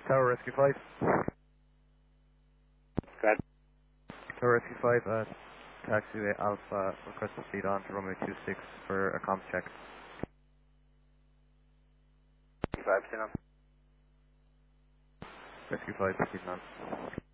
Tower Rescue 5. Go ahead. Tower Rescue 5, taxiway Alpha, request to proceed on to Romeo 26 for a comms check. 5, stand on. Rescue 5, proceed on.